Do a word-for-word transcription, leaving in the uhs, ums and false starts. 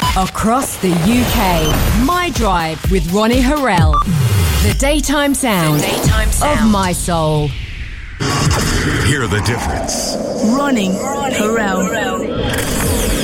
Across the U K, My Drive with Ronnie Harrell. The daytime sound, the daytime sound. Of my soul. Hear the difference. Ronnie Harrell.